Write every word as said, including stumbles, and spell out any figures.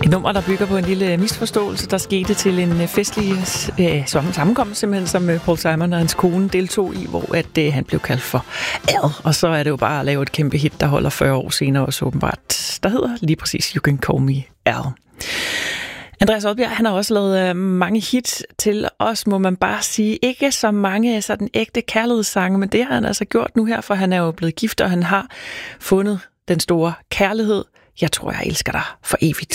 Et nummer, der bygger på en lille misforståelse, der skete til en festlig øh, sammenkomst, simpelthen, som Paul Simon og hans kone deltog i, hvor at, øh, han blev kaldt for Al. Og så er det jo bare at lave et kæmpe hit, der holder fyrre år senere også åbenbart. Der hedder lige præcis You Can Call Me Al. Andreas Odbjerg, han har også lavet mange hits til os, må man bare sige. Ikke så mange sådan ægte kærlighedssange, men det har han altså gjort nu her, for han er jo blevet gift, og han har fundet den store kærlighed. Jeg tror, jeg elsker dig for evigt.